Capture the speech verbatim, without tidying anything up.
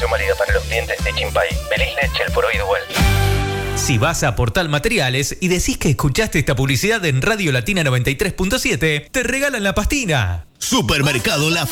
válida para los clientes de Chimpay. Feliz leche, el poroy dual. Si vas a Portal Materiales y decís que escuchaste esta publicidad en Radio Latina noventa y tres punto siete, te regalan la pastina. Supermercado La